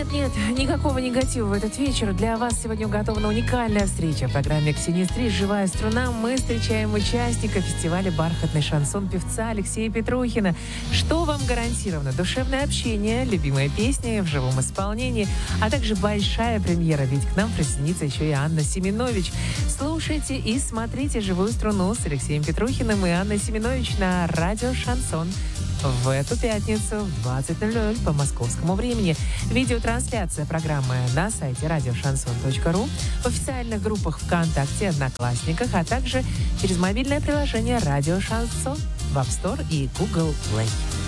Нет, никакого негатива в этот вечер. Для вас сегодня уготована уникальная встреча. В программе «Ксения Стриж. Живая струна» мы встречаем участника фестиваля «Бархатный шансон» певца Алексея Петрухина. Что вам гарантировано? Душевное общение, любимые песни в живом исполнении, а также большая премьера, ведь к нам присоединится еще и Анна Семенович. Слушайте и смотрите «Живую струну» с Алексеем Петрухиным и Анной Семенович на радио «Шансон» в эту пятницу в 20:00 по московскому времени. Видеотрансляция программы на сайте радиошансон.ру, в официальных группах ВКонтакте, Одноклассниках, а также через мобильное приложение «Радио Шансон» в App Store и Google Play.